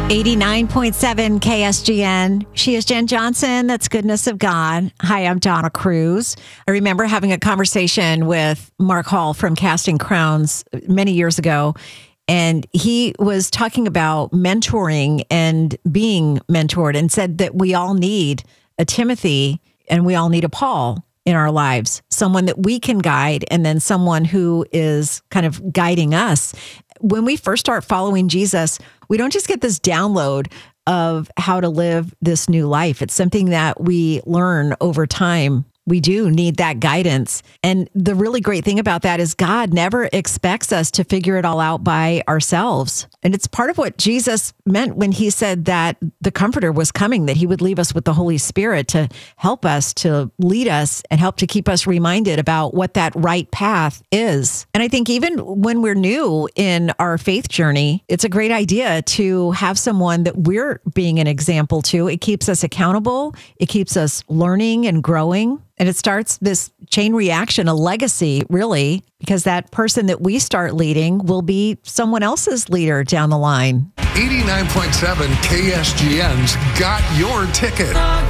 89.7 KSGN. She is Jen Johnson. That's Goodness of God. Hi, I'm Donna Cruz. I remember having a conversation with Mark Hall from Casting Crowns many years ago, and he was talking about mentoring and being mentored and said that we all need a Timothy and we all need a Paul in our lives, someone that we can guide and then someone who is kind of guiding us. When we first start following Jesus, we don't just get this download of how to live this new life. It's something that we learn over time. We do need that guidance. And the really great thing about that is God never expects us to figure it all out by ourselves. And it's part of what Jesus meant when he said that the Comforter was coming, that he would leave us with the Holy Spirit to help us, to lead us, and help to keep us reminded about what that right path is. And I think even when we're new in our faith journey, it's a great idea to have someone that we're being an example to. It keeps us accountable. It keeps us learning and growing. And it starts this chain reaction, a legacy, really, because that person that we start leading will be someone else's leader down the line. 89.7 KSGN's got your ticket.